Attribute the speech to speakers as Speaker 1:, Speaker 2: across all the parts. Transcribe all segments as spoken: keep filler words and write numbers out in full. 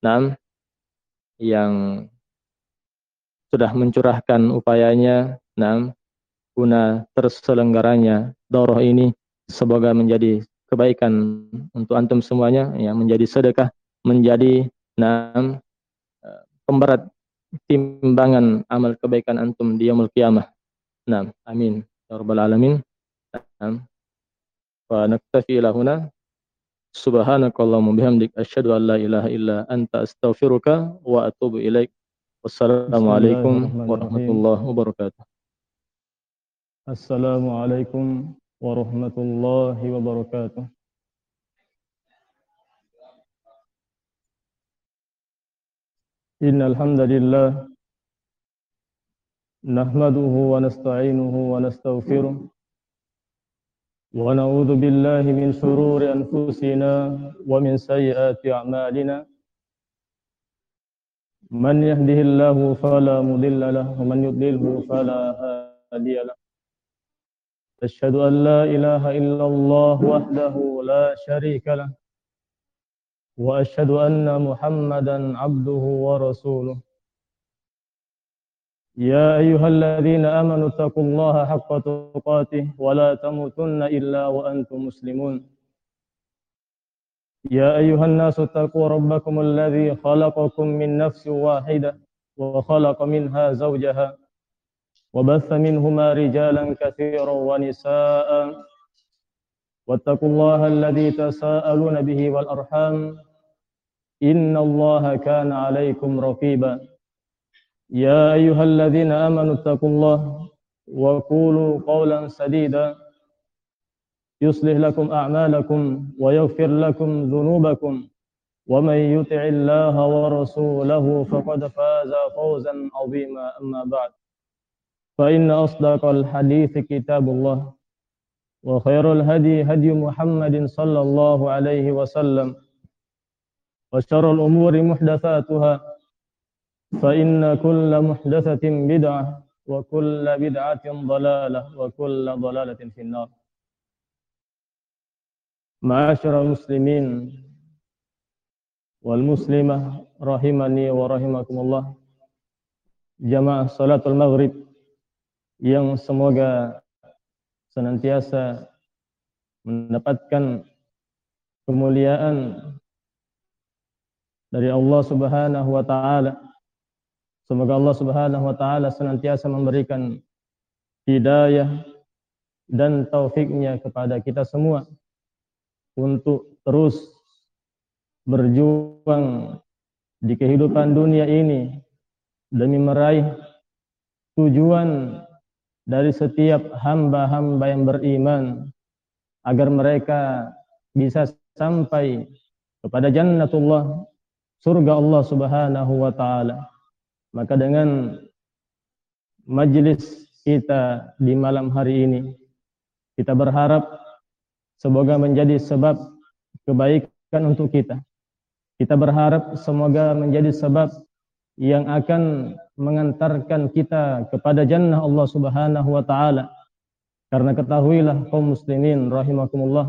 Speaker 1: Naam, yang sudah mencurahkan upayanya, naam, guna terselenggaranya daurah ini, semoga menjadi kebaikan untuk antum semuanya, ya, menjadi sedekah, menjadi naam pemberat timbangan amal kebaikan antum di yaumul qiyamah. Naam, amin ya rabbal alamin. Naam. Wa naktafi ila huna. Subhanakallahumma bihamdik asyhadu an la ilaha illa anta astaghfiruka wa atubu ilaik. Wassalamualaikum
Speaker 2: Bismillahirrahmanirrahim.
Speaker 1: warahmatullahi wabarakatuh.
Speaker 2: Assalamualaikum warahmatullahi wabarakatuh. Innal hamdalillah nahmaduhu wa nasta'inuhu wa nastaghfiruh wa na'udzu billahi min shururi anfusina wa min sayyiati a'malina. Man yahdihillahu fala mudilla lahu wa man yudlilhu fala hadiya lahu. Asyhadu an la ilaha illallah wahdahu la syarika lahu wa asyhadu anna Muhammadan abduhu wa rasuluh. Ya ayyuhalladzina amanu taqullaha haqqa tuqatih wa la tamutunna illa wa antum muslimun. Ya ayyuhan nasu taqu rabbakum alladzi khalaqakum min nafsin wahidah wa khalaqa minha zawjaha wa batha minhuma rijalan katsiran wa nisaa'a wattaqullaha alladzi tasaaluna bihi wal arham innallaha kana 'alaikum raqiba. Ya ayyuhalladzina amanu taqullaha wa qulu qawlan sadida yuslih lakum a'malakum wa yaghfir lakum dhunubakum wa may yuti'illaha wa rasulahu faqad faza fawzan 'azima. Amma ba'd, fa inna asdaqal hadithi kitabullah wa khairul hadi hadi Muhammadin sallallahu alaihi wasallam wa syarrul umuri muhdatsatuha fa inna kulla muhdatsatin bid'ah wa kulla bid'atin dhalalah wa kulla dhalalatin finnar. Ma'asyiral muslimin wal muslimah rahimani wa rahimakumullah. Jamaah salatul maghrib yang semoga senantiasa mendapatkan kemuliaan dari Allah Subhanahu wa taala. Semoga Allah Subhanahu wa taala senantiasa memberikan hidayah dan taufiknya kepada kita semua untuk terus berjuang di kehidupan dunia ini demi meraih tujuan dari setiap hamba-hamba yang beriman, agar mereka bisa sampai kepada jannatullah, surga Allah Subhanahu wa taala. Maka dengan majelis kita di malam hari ini, kita berharap semoga menjadi sebab kebaikan untuk kita. Kita berharap semoga menjadi sebab yang akan mengantarkan kita kepada jannah Allah Subhanahu wa taala. Karena ketahuilah kaum muslimin rahimakumullah,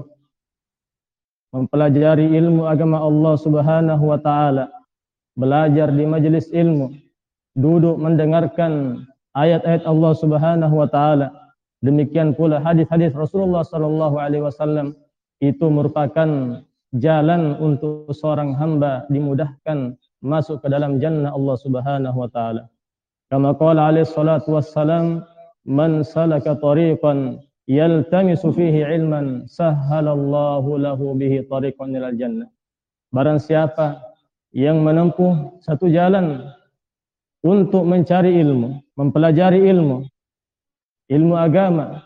Speaker 2: mempelajari ilmu agama Allah Subhanahu wa taala, belajar di majelis ilmu, duduk mendengarkan ayat-ayat Allah Subhanahu wa taala, demikian pula hadis-hadis Rasulullah sallallahu alaihi wasallam, itu merupakan jalan untuk seorang hamba dimudahkan masuk ke dalam jannah Allah Subhanahu wa taala. Kama qala alaihi salatu wassalam, man salaka tariqan yaltamisu fihi ilman sahhalallahu lahu bihi tariqan ilal jannah. Barang siapa yang menempuh satu jalan untuk mencari ilmu, mempelajari ilmu, ilmu agama,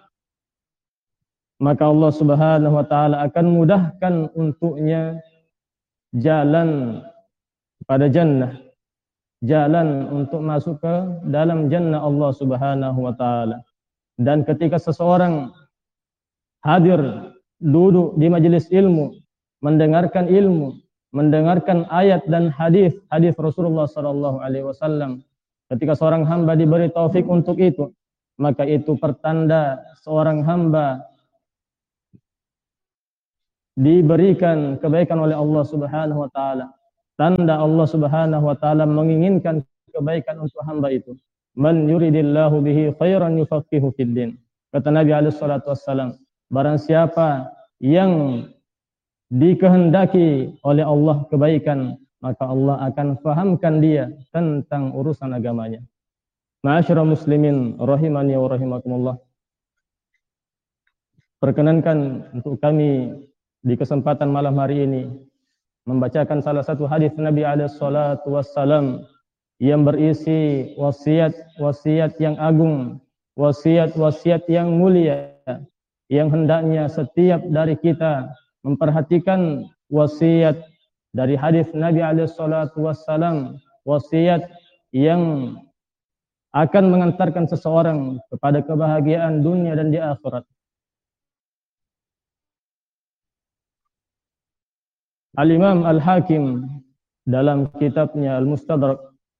Speaker 2: maka Allah Subhanahu wa taala akan mudahkan untuknya jalan pada jannah, jalan untuk masuk ke dalam jannah Allah Subhanahu wa taala. Dan ketika seseorang hadir duduk di majelis ilmu, mendengarkan ilmu, mendengarkan ayat dan hadis hadis Rasulullah sallallahu alaihi wasallam, ketika seorang hamba diberi taufik untuk itu, maka itu pertanda seorang hamba diberikan kebaikan oleh Allah Subhanahu wa taala. tanda Allah Subhanahu wa taala menginginkan kebaikan untuk hamba itu. Man yuridillahu bihi khairan yufaqihu fid din. Kata Nabi alaihi salatu wassalam, barang siapa yang dikehendaki oleh Allah kebaikan, maka Allah akan fahamkan dia tentang urusan agamanya. Ma'asyiral muslimin rahimani wa rahimakumullah. Perkenankan untuk kami di kesempatan malam hari ini membacakan salah satu hadis Nabi alaihi salatu wassalam yang berisi wasiat-wasiat yang agung, wasiat-wasiat yang mulia, yang hendaknya setiap dari kita memperhatikan wasiat dari hadis Nabi alaihi salatu wassalam, wasiat yang akan mengantarkan seseorang kepada kebahagiaan dunia dan di akhirat. Al-Imam Al-Hakim dalam kitabnya Al-Mustadrak,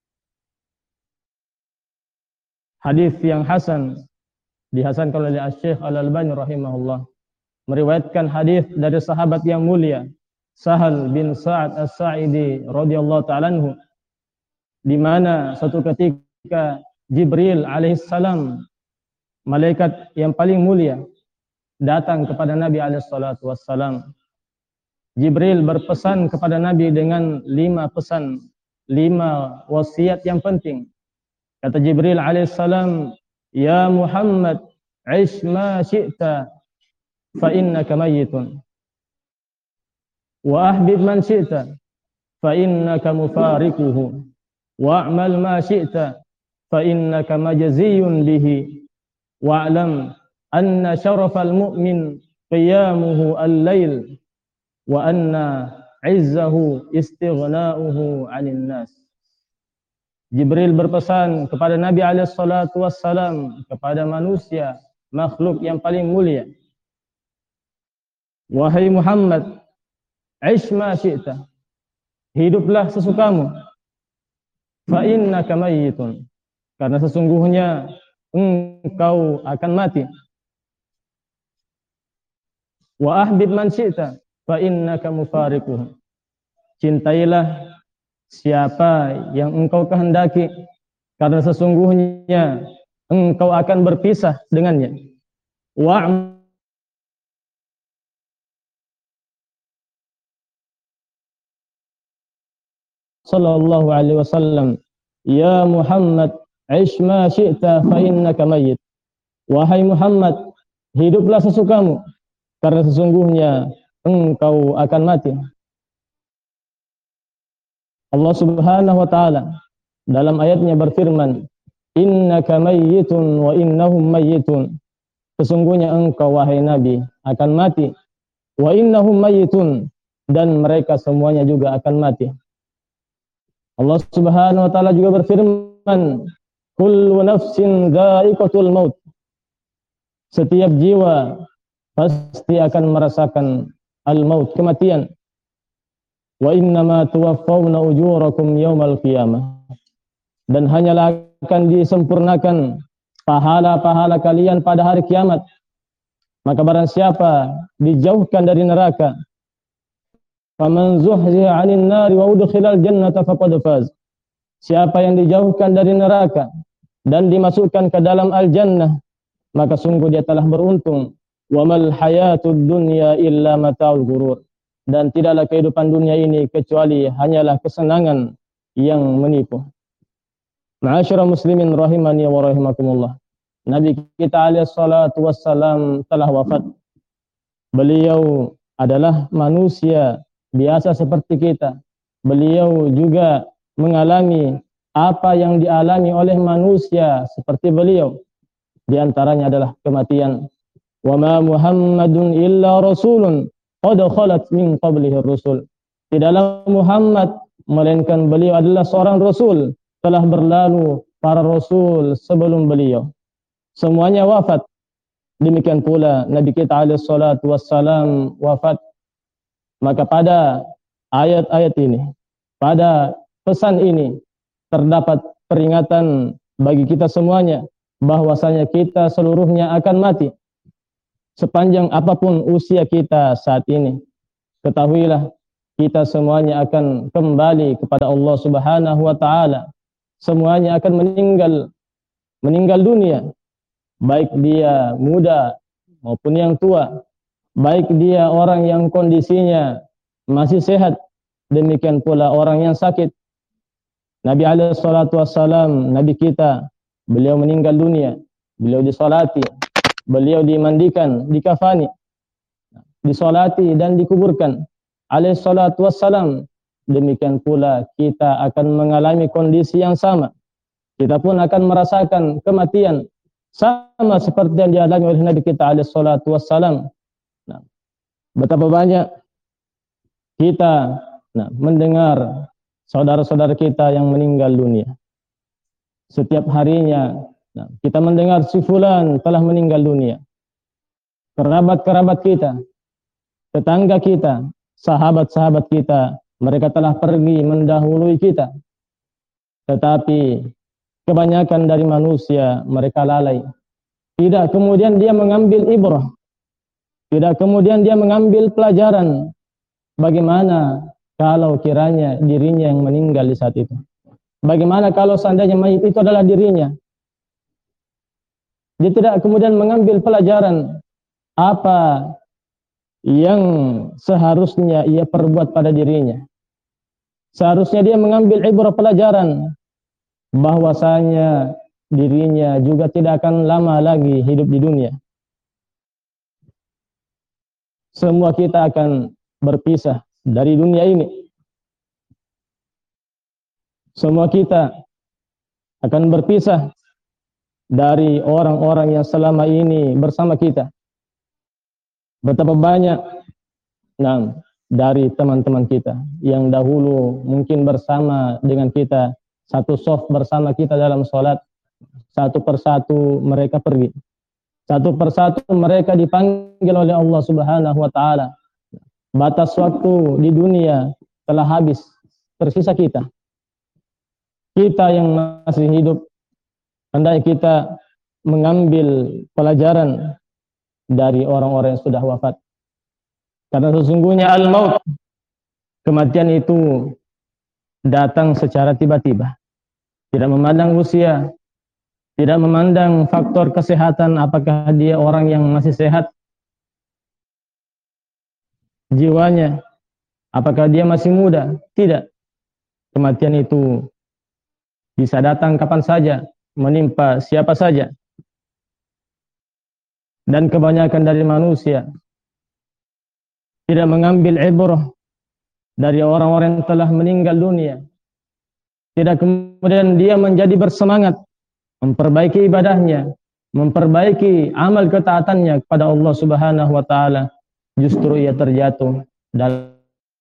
Speaker 2: hadis yang hasan, dihasankan oleh Asy-Syaikh Al-Albani rahimahullah, meriwayatkan hadis dari sahabat yang mulia Sahal bin Sa'ad As-Sa'idi radhiyallahu ta'ala anhu, di mana suatu ketika Jibril alaihissalam, malaikat yang paling mulia, datang kepada Nabi alaihi salatu wassalam. Jibril berpesan kepada Nabi dengan lima pesan, lima wasiat yang penting. Kata Jibril alaihissalam, "Ya Muhammad, ish ma syi'ta fa innaka mayyitun. Wa ahbib man syi'ta fa innaka mufariquhu. Wa'mal ma syi'ta fa innaka majziyun bihi. Wa'lam anna syarafal mu'min qiyamuhu al-lail. Wa anna izzahu istighna'uhu 'anil nas." Jibril berpesan kepada Nabi alaihi salatu wassalam, kepada manusia, makhluk yang paling mulia, "Wahai Muhammad, ish ma syi'ta, hiduplah sesukamu. Fa innaka mayyitun, karena sesungguhnya engkau akan mati. Wa ahbib man syi'ta fa innaka mufariquhu, cintailah siapa yang engkau kehendaki, karena sesungguhnya engkau akan berpisah dengannya. Wa sallallahu alaihi wasallam, "Ya Muhammad, ish ma syi'ta fa innaka mayyit." Wahai Muhammad, hiduplah sesukamu, karena sesungguhnya engkau akan mati. Allah Subhanahu wa taala dalam ayatnya berfirman, "Innaka mayyitun wa innahum mayyitun." Sesungguhnya engkau wahai Nabi akan mati. Wa innahum mayyitun, dan mereka semuanya juga akan mati. Allah Subhanahu wa taala juga berfirman, "Kullu nafsin dha'iqatul maut." Setiap jiwa pasti akan merasakan al-maut, kematian. Wa innama tuwaffawna ujurakum yaumal qiyamah. Dan hanyalah akan disempurnakan pahala-pahala kalian pada hari kiamat. Maka barang siapa dijauhkan dari neraka, faman zuhziha 'anil nari wa udkhilal jannata faqad faz. Siapa yang dijauhkan dari neraka dan dimasukkan ke dalam al-jannah, maka sungguh dia telah beruntung. Wa mal hayatud dunya illa mata'ul ghurur. Dan tidaklah kehidupan dunia ini kecuali hanyalah kesenangan yang menipu. Ma'asyiral muslimin rahimani wa rahimakumullah. Nabi kita alaihi salatu wassalam telah wafat. Beliau adalah manusia biasa seperti kita. Beliau juga mengalami apa yang dialami oleh manusia seperti beliau. Di antaranya adalah kematian. Wa ma Muhammadun illa rasulun qad khalat min qablihi ar-rusul. Tidaklah Muhammad melainkan beliau adalah seorang rasul, telah berlalu para rasul sebelum beliau. Semuanya wafat. Demikian pula Nabi kita alaihi salatu wassalam wafat. Maka pada ayat-ayat ini, pada pesan ini terdapat peringatan bagi kita semuanya bahwasanya kita seluruhnya akan mati. Sepanjang apapun usia kita saat ini, ketahuilah kita semuanya akan kembali kepada Allah Subhanahu wa taala. Semuanya akan meninggal meninggal dunia, baik dia muda maupun yang tua, baik dia orang yang kondisinya masih sehat, demikian pula orang yang sakit. Nabi alaihi salatu wassalam, Nabi kita, beliau meninggal dunia, beliau disolati, beliau dimandikan, dikafani, disolati dan dikuburkan alaihi salatu wassalam. Demikian pula kita akan mengalami kondisi yang sama. Kita pun akan merasakan kematian sama seperti yang dialami oleh Nabi kita alaihi salatu wassalam. Nah, betapa banyak kita nah, mendengar saudara-saudara kita yang meninggal dunia. Setiap harinya nah, kita mendengar si fulan telah meninggal dunia. Kerabat-kerabat kita, tetangga kita, sahabat-sahabat kita, mereka telah pergi mendahului kita. Tetapi kebanyakan dari manusia mereka lalai. Tidak kemudian dia mengambil ibrah. Tidak kemudian dia mengambil pelajaran. Bagaimana kalau kiranya dirinya yang meninggal di saat itu? Bagaimana kalau seandainya mayit itu adalah dirinya? Dia tidak kemudian mengambil pelajaran apa yang seharusnya ia perbuat pada dirinya. Seharusnya dia mengambil ibrah pelajaran bahwasanya dirinya juga tidak akan lama lagi hidup di dunia. Semua kita akan berpisah dari dunia ini. Semua kita akan berpisah dari orang-orang yang selama ini bersama kita. Betapa banyak nah, dari teman-teman kita yang dahulu mungkin bersama dengan kita, satu shaf bersama kita dalam sholat, satu persatu mereka pergi, satu persatu mereka dipanggil oleh Allah Subhanahu wa taala. Batas waktu di dunia telah habis, tersisa kita. Kita yang masih hidup, hendaknya kita mengambil pelajaran dari orang-orang yang sudah wafat. Karena sesungguhnya al-maut, kematian itu datang secara tiba-tiba. Tidak memandang usia, tidak memandang faktor kesehatan, apakah dia orang yang masih sehat, jiwanya, apakah dia masih muda. Tidak. Kematian itu bisa datang kapan saja, menimpa siapa saja. Dan kebanyakan dari manusia tidak mengambil ibrah dari orang-orang yang telah meninggal dunia. Tidak kemudian dia menjadi bersemangat memperbaiki ibadahnya, memperbaiki amal ketaatannya kepada Allah Subhanahu wa taala. Justru ia terjatuh dalam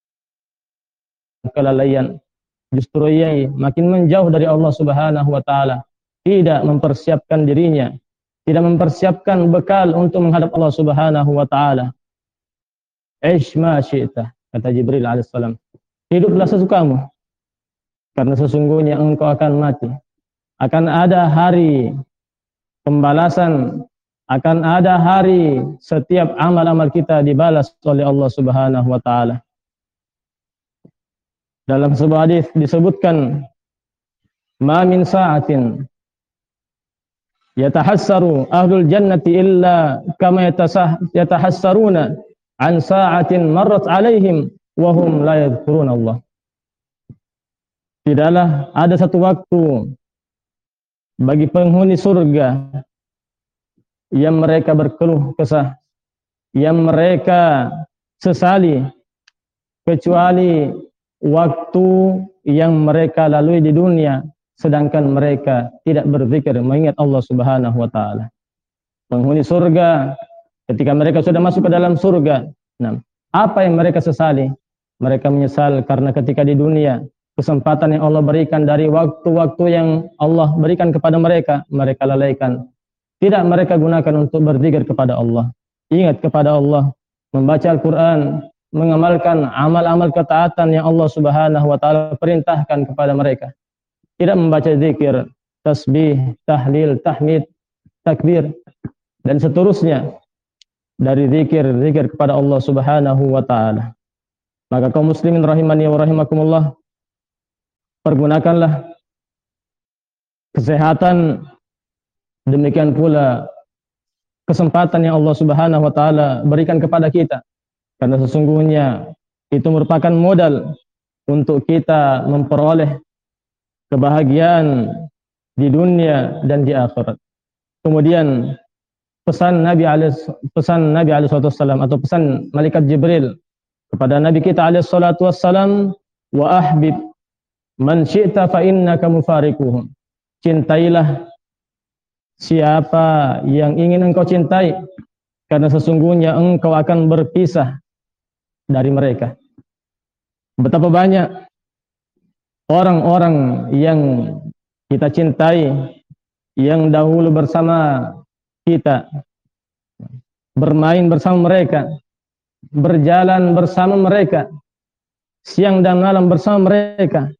Speaker 2: kelalaian. Justru ia makin menjauh dari Allah Subhanahu wa taala, tidak mempersiapkan dirinya, tidak mempersiapkan bekal untuk menghadap Allah Subhanahu wa taala. Ish ma syi'ta, kata Jibril alaihissalam. Hiduplah sesukamu, karena sesungguhnya engkau akan mati. Akan ada hari pembalasan, akan ada hari setiap amal-amal kita dibalas oleh Allah Subhanahu wa taala. Dalam sebuah hadis disebutkan, ma min sa'atin yatahassaru ahlul jannati illa kama yatahassaruna an sa'atin marrat alaihim wa hum la yadhkuruna Allah. Tidaklah ada satu waktu bagi penghuni surga yang mereka berkeluh kesah, yang mereka sesali, kecuali waktu yang mereka lalui di dunia, sedangkan mereka tidak berzikir mengingat Allah Subhanahu wa taala. Penghuni surga ketika mereka sudah masuk ke dalam surga, nah, apa yang mereka sesali? Mereka menyesal karena ketika di dunia kesempatan yang Allah berikan dari waktu-waktu yang Allah berikan kepada mereka, mereka lalaikan. Tidak mereka gunakan untuk berzikir kepada Allah, ingat kepada Allah, membaca Al-Quran, mengamalkan amal-amal ketaatan yang Allah Subhanahu wa taala perintahkan kepada mereka. Tidak membaca zikir, tasbih, tahlil, tahmid, takbir dan seterusnya dari zikir-zikir kepada Allah Subhanahu wa taala. Maka kaum muslimin rahimani wa rahimakumullah, pergunakanlah kesehatan, demikian pula kesempatan yang Allah Subhanahu wa taala berikan kepada kita, karena sesungguhnya itu merupakan modal untuk kita memperoleh kebahagiaan di dunia dan di akhirat. Kemudian pesan Nabi alaihi pesan Nabi alaihi wasallam atau pesan malaikat Jibril kepada Nabi kita alaihi salatu wassalam, wa ahbib man syi'ta fa innaka mufariquhum. Cintailah siapa yang ingin engkau cintai, karena sesungguhnya engkau akan berpisah dari mereka. Betapa banyak orang-orang yang kita cintai, yang dahulu bersama kita, bermain bersama mereka, berjalan bersama mereka, siang dan malam bersama mereka.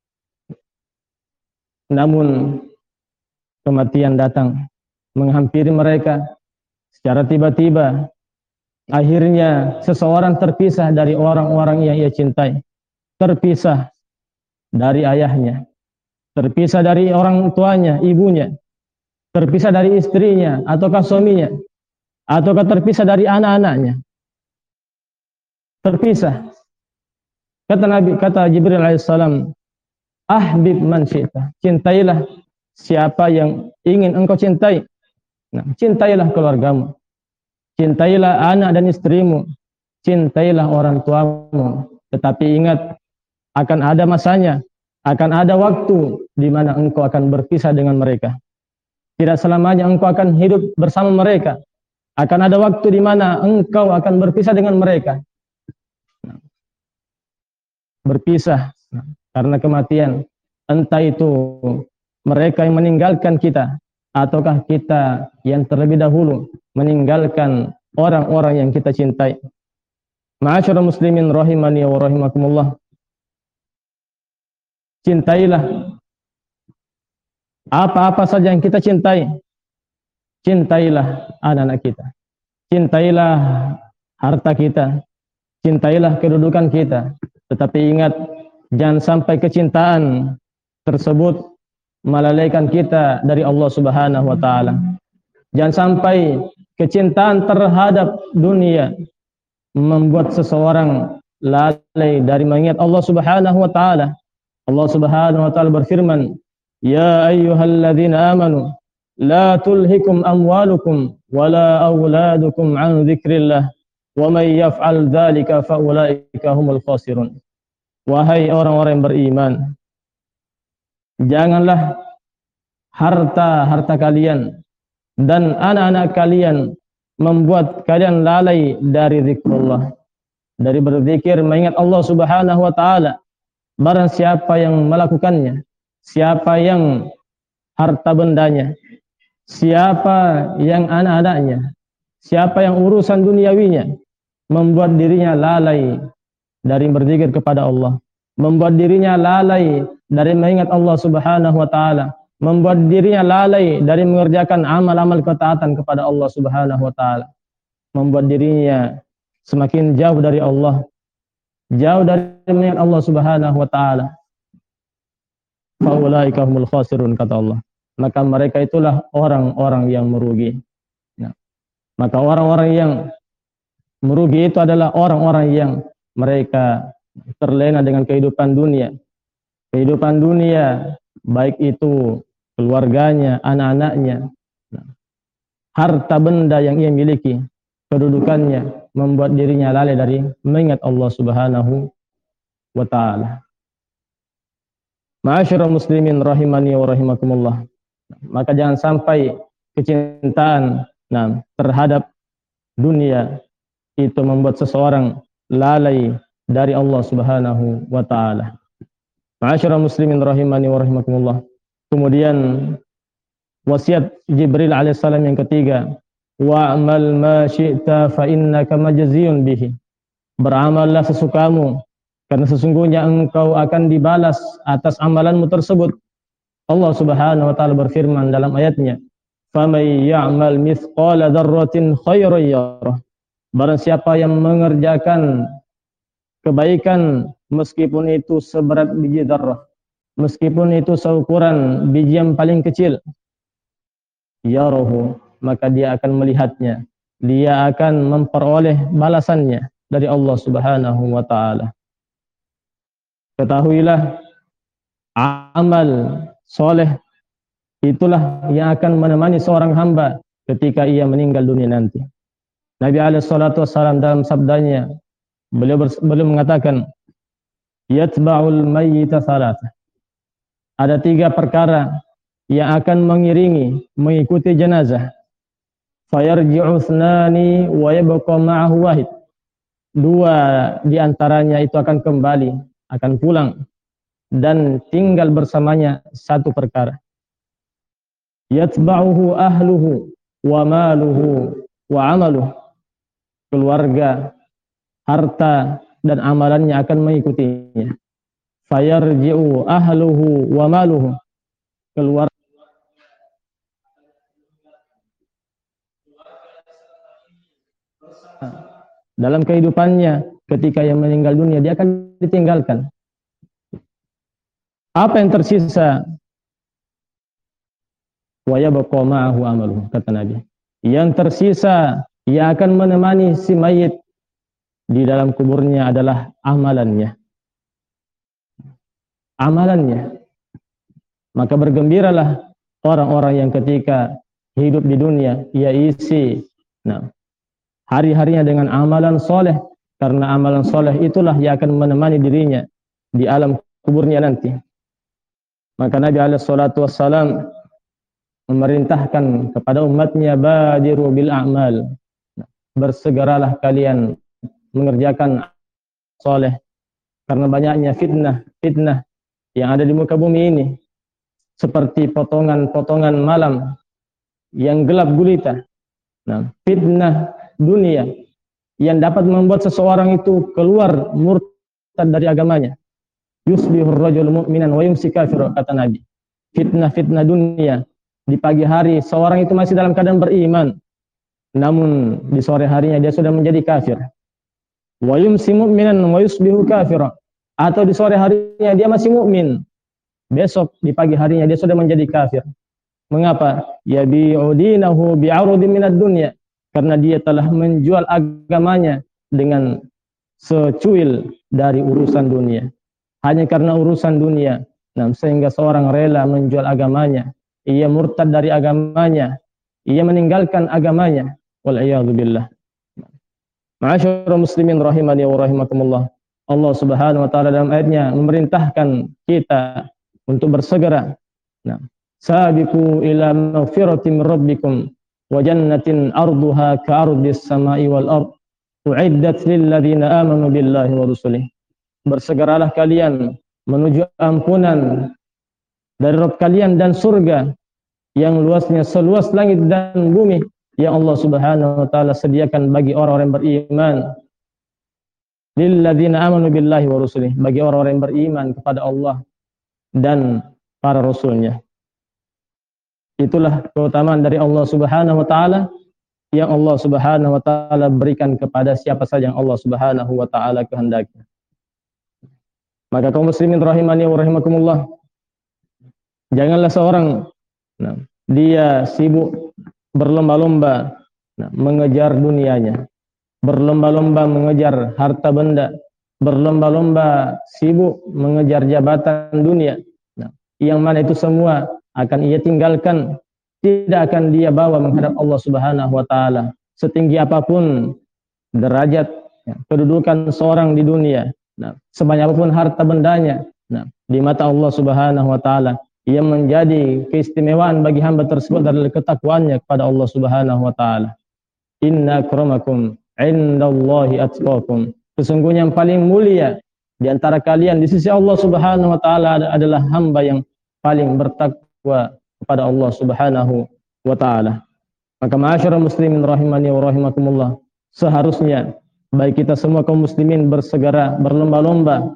Speaker 2: Namun kematian datang menghampiri mereka secara tiba-tiba. Akhirnya seseorang terpisah dari orang-orang yang ia cintai, terpisah dari ayahnya, terpisah dari orang tuanya, ibunya, terpisah dari istrinya ataukah suaminya, ataukah terpisah dari anak-anaknya. Terpisah. Kata Nabi, kata Jibril alaihissalam, ahbib man syi'ta. Cintailah siapa yang ingin engkau cintai. Nah, cintailah keluargamu, cintailah anak dan istrimu, cintailah orang tuamu. Tetapi ingat, akan ada masanya, akan ada waktu di mana engkau akan berpisah dengan mereka. Tidak selamanya engkau akan hidup bersama mereka. Akan ada waktu di mana engkau akan berpisah dengan mereka. Berpisah karena kematian, entah itu mereka yang meninggalkan kita, ataukah kita yang terlebih dahulu meninggalkan orang-orang yang kita cintai. Ma'asyiral muslimin rahimani wa rahimakumullah, cintailah apa-apa saja yang kita cintai. Cintailah anak-anak kita, cintailah harta kita, cintailah kedudukan kita. Tetapi ingat, jangan sampai kecintaan tersebut melalaikan kita dari Allah Subhanahu wa taala. Jangan sampai kecintaan terhadap dunia membuat seseorang lalai dari mengingat Allah Subhanahu wa taala. Allah Subhanahu wa taala berfirman, "Ya ayyuhalladzina amanu la tulhikum amwalukum wala auladukum an dzikrillah wa may yaf'al dzalika fa ulaika humul khasirun." Wahai orang-orang yang beriman, janganlah harta-harta kalian dan anak-anak kalian membuat kalian lalai dari zikrullah, dari berzikir mengingat Allah Subhanahu wa taala. Barang siapa yang melakukannya, siapa yang harta bendanya, siapa yang anak-anaknya, siapa yang urusan duniawinya membuat dirinya lalai dari berzikir kepada Allah, membuat dirinya lalai dari mengingat Allah Subhanahu wa taala, membuat dirinya lalai dari mengerjakan amal-amal ketaatan kepada Allah Subhanahu wa taala, membuat dirinya semakin jauh dari Allah, jauh dari mengingat Allah Subhanahu wa taala. Faulaika humul khasirun, kata Allah. Maka mereka itulah orang-orang yang merugi. Nah, maka orang-orang yang merugi itu adalah orang-orang yang mereka terlena dengan kehidupan dunia. Kehidupan dunia, baik itu keluarganya, anak-anaknya, harta benda yang ia miliki, kedudukannya, membuat dirinya lalai dari mengingat Allah Subhanahu wa ta'ala. Ma'asyiral muslimin rahimani wa rahimakumullah. Maka jangan sampai kecintaan nah, terhadap dunia itu membuat seseorang lalai dari Allah Subhanahu wa ta'ala. Ma'asyiral muslimin rahimani wa rahimakumullah. Kemudian wasiat Jibril alaihissalam yang ketiga, wa'amal ma syi'ta fa innaka majziyun bihi. Beramallah sesukamu, karena sesungguhnya engkau akan dibalas atas amalanmu tersebut. Allah Subhanahu wa taala berfirman dalam ayatnya, "Faman ya'mal mithqala dzarratin khairan yarah." Barang siapa yang mengerjakan kebaikan meskipun itu seberat biji darah, meskipun itu seukuran biji yang paling kecil, yarahu, maka dia akan melihatnya, dia akan memperoleh balasannya dari Allah Subhanahu wa taala. Ketahuilah, amal soleh itulah yang akan menemani seorang hamba ketika ia meninggal dunia nanti. Nabi alaihi salatu wassalam dalam sabdanya, beliau, beliau mengatakan, yatba'ul mayyita salatah. Ada tiga perkara yang akan mengiringi, mengikuti jenazah. Fayarji'u thnani wa yabqa ma'ahu wahid. Dua di antaranya itu akan kembali, akan pulang, dan tinggal bersamanya satu perkara. Yatba'uhu ahluhu wa maluhu wa amaluhu. Keluarga, harta, dan amalannya akan mengikutinya. Fayarji'u ahluhu wa maluhu. Keluar dalam kehidupannya ketika ia meninggal dunia, dia akan ditinggalkan. Apa yang tersisa? Wa yabqa ma'ahu amaluhu, kata Nabi. Yang tersisa yang akan menemani si mayit di dalam kuburnya adalah amalannya. Amalannya. Maka bergembiralah orang-orang yang ketika hidup di dunia ia isi nah, hari-harinya dengan amalan soleh, karena amalan soleh itulah yang akan menemani dirinya di alam kuburnya nanti. Maka Nabi alaihi salatu wassalam memerintahkan kepada umatnya, badiru bil a'mal, bersegeralah kalian mengerjakan soleh, karena banyaknya fitnah fitnah yang ada di muka bumi ini, seperti potongan-potongan malam yang gelap gulita. Nah, fitnah dunia yang dapat membuat seseorang itu keluar murtad dari agamanya. Yusbihur rajul mu'minan wa yumsi kafir, kata Nabi. Fitnah-fitnah dunia, di pagi hari seorang itu masih dalam keadaan beriman, namun di sore harinya dia sudah menjadi kafir. Wa yumsi mu'minan wa yusbihu kafir, atau di sore harinya dia masih mukmin, besok di pagi harinya dia sudah menjadi kafir. Mengapa? Yabi'u dinahu bi'arudin minad dunya, karena dia telah menjual agamanya dengan secuil dari urusan dunia. Hanya karena urusan dunia, nah, sehingga seorang rela menjual agamanya, ia murtad dari agamanya, ia meninggalkan agamanya. Wal'iyadu billah. Ma'asyarul muslimin rahimani wa rahimakumullah. Allah Subhanahu wa taala dalam ayatnya memerintahkan kita untuk bersegera. Nah, sabiqu ila maghfiratin min rabbikum wa jannatin arduha ka'ardis samai wal ard u'iddat lil ladzina amanu billahi wa rusulihi. Bersegeralah kalian menuju ampunan dari Rabb kalian dan surga yang luasnya seluas langit dan bumi yang Allah Subhanahu wa taala sediakan bagi orang-orang yang beriman. Lil ladzina amanu billahi wa rusulihi, bagi orang-orang yang beriman kepada Allah dan para rasulnya. Itulah keutamaan dari Allah Subhanahu wa taala yang Allah Subhanahu wa taala berikan kepada siapa saja yang Allah Subhanahu wa taala kehendaki. Maka kaum muslimin rahimani wa rahimakumullah, janganlah seorang nah, dia sibuk berlomba-lomba nah, mengejar dunianya, berlomba-lomba mengejar harta benda, berlomba-lomba sibuk mengejar jabatan dunia, nah, yang mana itu semua akan ia tinggalkan, tidak akan dia bawa menghadap Allah Subhanahu wa taala. Setinggi apapun derajat ya, kedudukan seorang di dunia, nah, sebanyak apapun harta bendanya, nah, di mata Allah Subhanahu wa taala ia menjadi keistimewaan bagi hamba tersebut adalah ketakwaannya kepada Allah Subhanahu wa taala. Inna akramakum indallahi atqakum. Sesungguhnya yang paling mulia di antara kalian di sisi Allah Subhanahu wa taala adalah hamba yang paling bertakwa kepada Allah Subhanahu wa taala. Maka ma'asyiral muslimin rahimani wa rahimakumullah, seharusnya baik kita semua kaum muslimin bersegera berlomba-lomba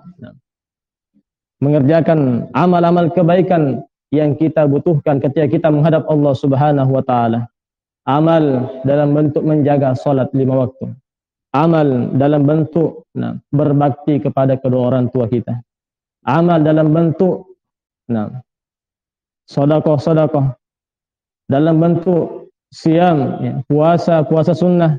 Speaker 2: mengerjakan amal-amal kebaikan yang kita butuhkan ketika kita menghadap Allah Subhanahu wa taala. Amal dalam bentuk menjaga salat lima waktu. amal dalam bentuk nah, berbakti kepada kedua orang tua kita, amal dalam bentuk nah, sodakoh-sodakoh, dalam bentuk siam, ya, puasa, puasa sunnah,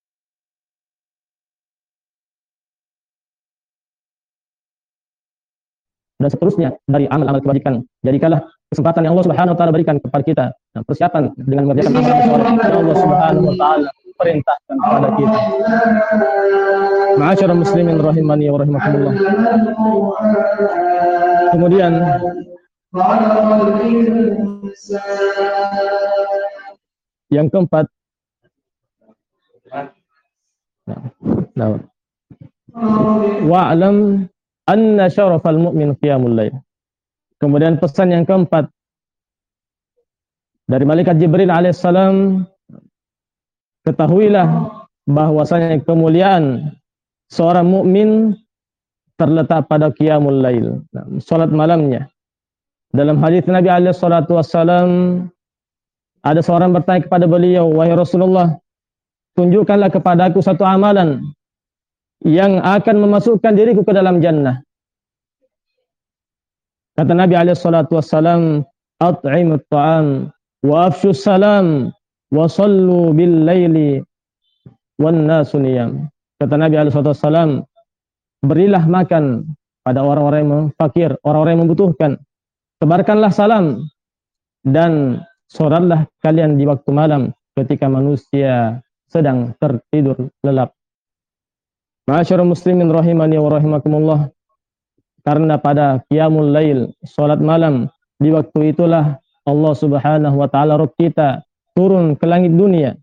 Speaker 2: dan seterusnya dari amal-amal kebajikan. Jadikanlah kesempatan yang Allah Subhanahu wa taala berikan kepada kita, nah, persiapan dengan mengerjakan amal soleh yang Allah Subhanahu wa taala perintahkan kepada kita. Ma'asyiral muslimin rahimani wa rahimakumullah. Kemudian yang keempat, nah, wa'lam anna syarafal mu'min qiyamul lail. Kemudian pesan yang keempat dari malaikat Jibril alaihissalam, ketahuilah bahwasanya kemuliaan seorang mukmin terletak pada qiyamul lail, salat malamnya. Dalam hadis Nabi alaihi salatu wassalam, ada seorang bertanya kepada beliau, wahai Rasulullah, tunjukkanlah kepadaku satu amalan yang akan memasukkan diriku ke dalam jannah. Kata Nabi alaihi salatu wassalam, at'imut ta'am wa afshus salam wa sallu bil laili wan nasu niyam. Kata Nabi alaihi salatu wassalam, berilah makan pada orang-orang yang fakir, orang-orang yang membutuhkan. Tebarkanlah salam dan salatlah kalian di waktu malam ketika manusia sedang tertidur lelap. Ma'asyiral muslimin rahimani wa rahimakumullah. Karena pada qiyamul lail, salat malam, di waktu itulah Allah Subhanahu wa taala Rabb kita turun ke langit dunia.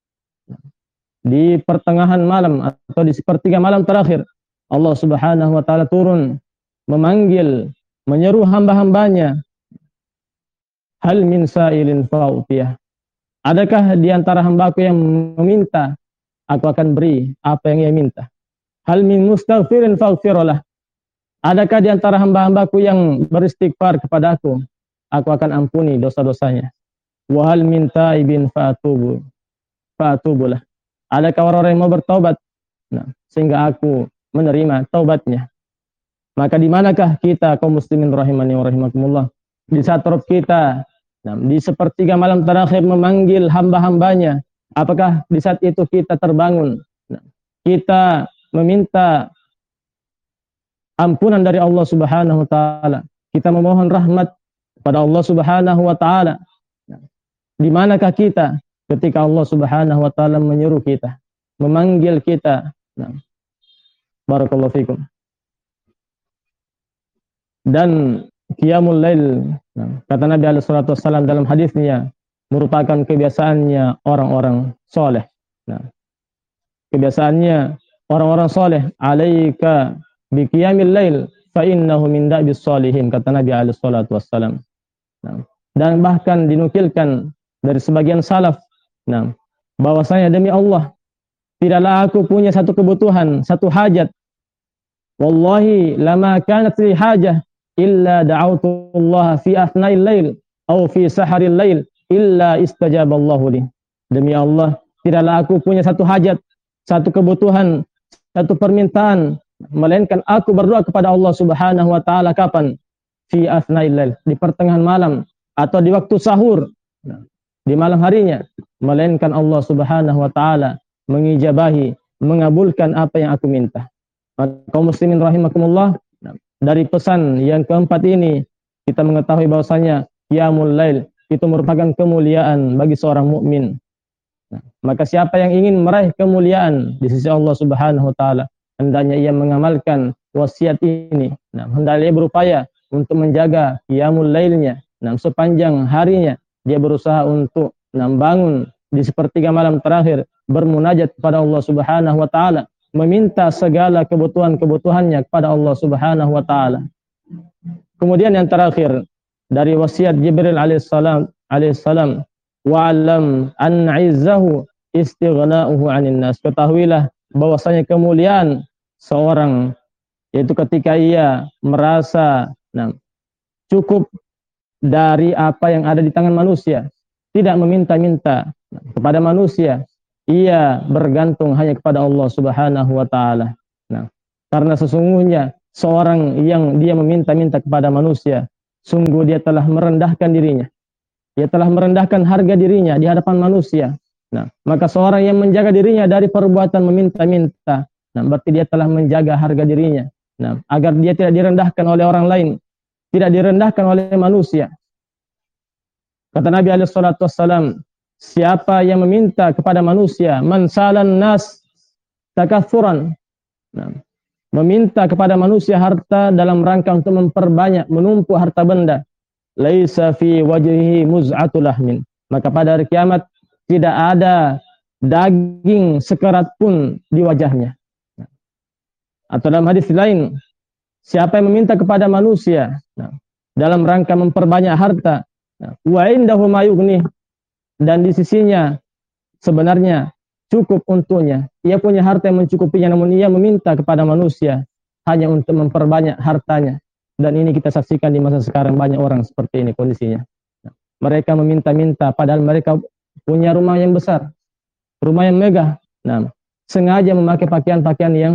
Speaker 2: Di pertengahan malam atau di sepertiga malam terakhir, Allah Subhanahu wa taala turun memanggil, menyeru hamba-hambanya, hal min sa'ilin fa'utiyah. Adakah di antara hambaku yang meminta, aku akan beri apa yang ia minta. Hal min mustaghfirin faghfirlah. Adakah di antara hamba-hambaku yang beristighfar kepada aku, aku akan ampuni dosa-dosanya. Wa hal min taibin fa'atubu fa'atubulah. Adakah orang-orang yang mau bertaubat, nah, sehingga aku menerima taubatnya. Maka di manakah kita kaum muslimin rahimani wa rahimakumullah? Di saat Rabb kita nah, di sepertiga malam terakhir memanggil hamba-hambanya, apakah di saat itu kita terbangun, nah, kita meminta ampunan dari Allah Subhanahu wa taala, kita memohon rahmat kepada Allah Subhanahu wa taala? Nah, di manakah kita ketika Allah Subhanahu wa taala menyuruh kita, memanggil kita? Nah, barakallahu fikum. Dan qiyamul lail, nah, kata Nabi alaihi salatu wasallam dalam hadisnya, merupakan kebiasaannya orang-orang soleh. Nah, kebiasaannya orang-orang soleh. Alaika bi qiyamil lail fa innahu min da'bis sholihin, kata Nabi alaihi salatu wassalam. Nah, dan bahkan dinukilkan dari sebagian salaf, nah, bahwasanya demi Allah, tidaklah aku punya satu kebutuhan, satu hajat. Wallahi lama kanat li hajah illa da'autu Allah fi athna'il lail atau fi saharil lail illa istajaballahu li. Demi Allah, tidaklah aku punya satu hajat, satu kebutuhan, satu permintaan, melainkan aku berdoa kepada Allah Subhanahu wa taala kapan? Fi athna'il lail, di pertengahan malam atau di waktu sahur, nah, di malam harinya, melainkan Allah Subhanahu wa taala mengijabahi, mengabulkan apa yang aku minta. Maka kaum muslimin rahimakumullah, dari pesan yang keempat ini kita mengetahui bahwasanya qiyamul lail itu merupakan kemuliaan bagi seorang mukmin. Nah, maka siapa yang ingin meraih kemuliaan di sisi Allah Subhanahu wa taala, hendaknya ia mengamalkan wasiat ini. Nah, hendaknya ia berupaya untuk menjaga qiyamul lailnya. Nah, sepanjang harinya dia berusaha untuk nah, bangun di sepertiga malam terakhir bermunajat kepada Allah Subhanahu wa taala, meminta segala kebutuhan-kebutuhannya kepada Allah Subhanahu wa taala. Kemudian yang terakhir dari wasiat Jibril alaihissalam alaihissalam, wa'lam an 'izzahu istighna'uhu 'anil nas. Ketahuilah bahwasanya kemuliaan seorang yaitu ketika ia merasa nah, cukup dari apa yang ada di tangan manusia, tidak meminta-minta kepada manusia, ia bergantung hanya kepada Allah Subhanahu wa taala. Nah, karena sesungguhnya seorang yang dia meminta-minta kepada manusia, sungguh dia telah merendahkan dirinya. Dia telah merendahkan harga dirinya di hadapan manusia. Nah, maka seorang yang menjaga dirinya dari perbuatan meminta-minta, nah berarti dia telah menjaga harga dirinya. Nah, agar dia tidak direndahkan oleh orang lain, tidak direndahkan oleh manusia. Kata Nabi alaihi salatu wassalam, siapa yang meminta kepada manusia, man salan nas takatsuran. Nah, meminta kepada manusia harta dalam rangka untuk memperbanyak, menumpuk harta benda, laisa fi wajhihi muz'atul lahmin. Maka pada hari kiamat tidak ada daging sekerat pun di wajahnya. Atau dalam hadis lain, siapa yang meminta kepada manusia nah, dalam rangka memperbanyak harta, wa indahu ma yughni, dan di sisinya sebenarnya cukup untuknya. Ia punya harta yang mencukupinya, namun ia meminta kepada manusia hanya untuk memperbanyak hartanya. Dan ini kita saksikan di masa sekarang, banyak orang seperti ini kondisinya. Mereka meminta-minta padahal mereka punya rumah yang besar, rumah yang megah. Nah, sengaja memakai pakaian-pakaian yang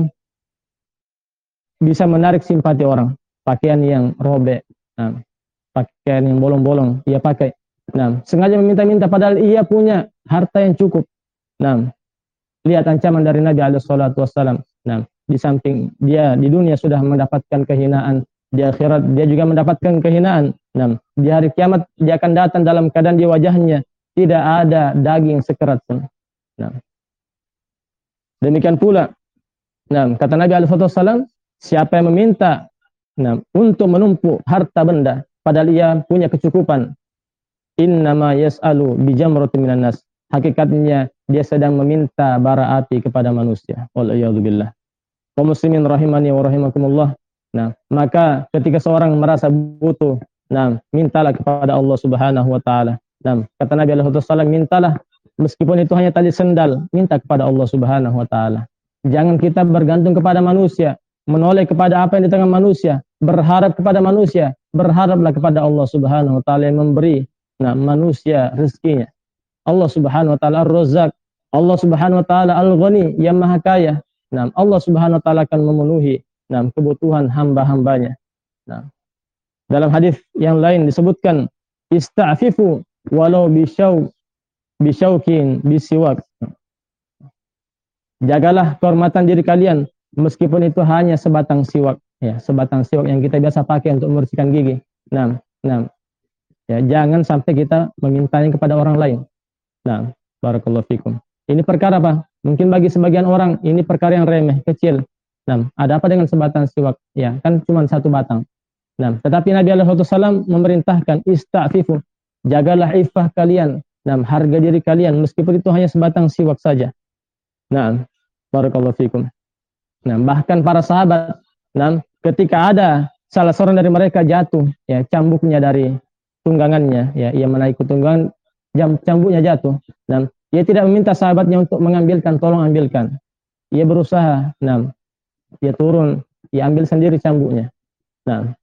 Speaker 2: bisa menarik simpati orang, pakaian yang robek, nah, pakaian yang bolong-bolong ia pakai. Nah, sengaja meminta-minta padahal ia punya harta yang cukup. Nah, lihat ancaman dari Nabi alaihi salatu wassalam. Nah, di samping dia di dunia sudah mendapatkan kehinaan, di akhirat dia juga mendapatkan kehinaan. Nah, di hari kiamat dia akan datang dalam keadaan di wajahnya tidak ada daging sekerat pun. Nah, demikian pula, nah, kata Nabi alaihi salatu wassalam, siapa yang meminta nah, untuk menumpuk harta benda padahal ia punya kecukupan, innama yas'alu bijamratin minan nas, hakikatnya dia sedang meminta bara api kepada manusia. Waliyadzubillah. Kaum muslimin rahimani wa rahimakumullah. Nah, maka ketika seorang merasa butuh, nah, mintalah kepada Allah Subhanahu wa taala. Nah, kata Nabi alaihi wasallam, mintalah meskipun itu hanya tali sendal, minta kepada Allah Subhanahu wa taala. Jangan kita bergantung kepada manusia, menoleh kepada apa yang di tangan manusia, berharap kepada manusia. Berharaplah kepada Allah Subhanahu wa taala yang memberi nah manusia rezekinya. Allah Subhanahu wa taala Ar-Razzaq, Allah Subhanahu wa taala Al-Ghani, yang Maha Kaya. Nah, Allah Subhanahu wa taala akan memenuhi nah kebutuhan hamba-hambanya. Nah, dalam hadis yang lain disebutkan ista'fifu walau bisyau bisyaukin bisiwak. Jagalah kehormatan diri kalian meskipun itu hanya sebatang siwak, ya, sebatang siwak yang kita biasa pakai untuk membersihkan gigi. Nah, nah. Ya, jangan sampai kita memintanya kepada orang lain. Nah, barakallahu fikum. Ini perkara apa? Mungkin bagi sebagian orang ini perkara yang remeh, kecil. Nah, ada apa dengan sebatang siwak? Ya, kan cuma satu batang. Nah, tetapi Nabi alaihi wasallam memerintahkan ista'fifu, jagalah iffah kalian, nah, harga diri kalian meskipun itu hanya sebatang siwak saja. Nah, barakallahu fikum. Nah, bahkan para sahabat, nah, ketika ada salah seorang dari mereka jatuh, ya, cambuknya dari tunggangannya, ya, ia menaiki tunggangan, jam cambuknya jatuh. Nah, ia tidak meminta sahabatnya untuk mengambilkan, tolong ambilkan. Ia berusaha, nah, ia turun, ia ambil sendiri cambuknya. Nah,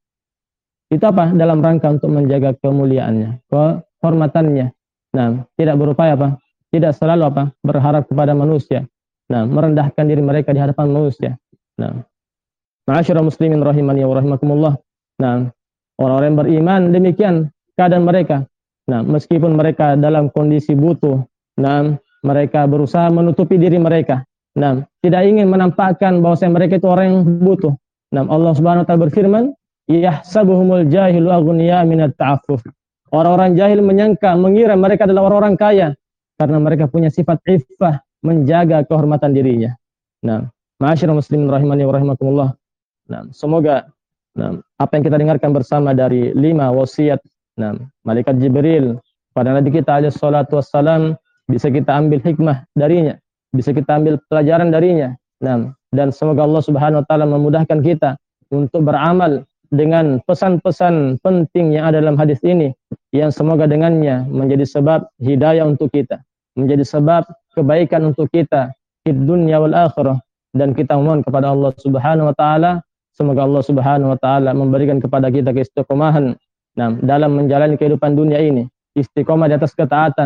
Speaker 2: itu apa? Dalam rangka untuk menjaga kemuliaannya, kehormatannya. Nah, tidak berupaya apa? Tidak selalu apa? Berharap kepada manusia. Nah, merendahkan diri mereka di hadapan manusia. Nah, ma'asyiral muslimin rahimani wa rahimakumullah. Nah, orang-orang yang beriman demikian keadaan mereka. Nah, meskipun mereka dalam kondisi butuh, nah, mereka berusaha menutupi diri mereka. Nah, tidak ingin menampakkan bahwa mereka itu orang yang butuh. Nah, Allah Subhanahu wa taala berfirman, "Yahsabuhumul jahilu aghniya minat ta'affuf." Orang-orang jahil menyangka, mengira mereka adalah orang-orang kaya karena mereka punya sifat iffah, menjaga kehormatan dirinya. Nah, ma'asyiral muslimin rahimani wa rahimakumullah. Nah, semoga nah, apa yang kita dengarkan bersama dari lima wasiat nah, malaikat Jibril pada Nabi kita alaihi salatu wassalam bisa kita ambil hikmah darinya, bisa kita ambil pelajaran darinya. Nah, dan semoga Allah Subhanahu wa taala memudahkan kita untuk beramal dengan pesan-pesan penting yang ada dalam hadis ini, yang semoga dengannya menjadi sebab hidayah untuk kita, menjadi sebab kebaikan untuk kita di dunia wal akhirah. Dan kita mohon kepada Allah Subhanahu wa taala, semoga Allah Subhanahu wa taala memberikan kepada kita keistiqomahan nah, dalam menjalani kehidupan dunia ini, istiqomah di atas ketaatan,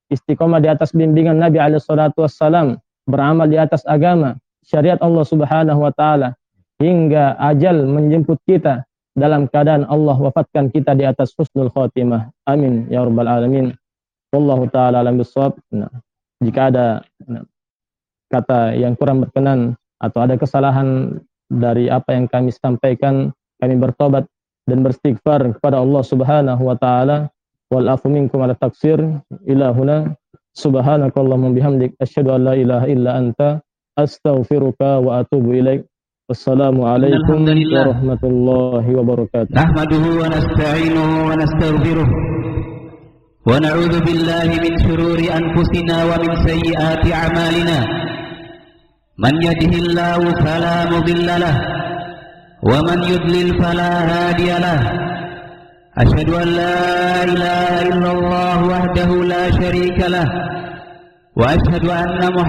Speaker 2: istiqomah di atas bimbingan Nabi alaihi salatu wassalam, beramal di atas agama syariat Allah Subhanahu wa taala hingga ajal menjemput kita dalam keadaan Allah wafatkan kita di atas husnul khotimah. Amin ya rabbal alamin. Wallahu taala alam bissawab. Nah, jika ada nah, kata yang kurang berkenan atau ada kesalahan dari apa yang kami sampaikan, kami bertobat dan beristighfar kepada Allah Subhanahu wa taala. Wal afu minkum ala taksir. Ila huna subhanakallahumma bihamdik asyhadu an la ilaha illa anta astaghfiruka wa atubu ilaik. Wassalamu alaikum warahmatullahi wabarakatuh.
Speaker 3: Nahmaduhu wa nasta'inuhu wa nastaghfiruh wa na'udzu billahi min shururi anfusina wa min sayyiati a'malina. Man yahdihillahu fala mudilla lahu wa man yudlil fala hadiya lahu. Asyhadu an la ilaha illallah wahdahu la syarika lahu wa asyhadu anna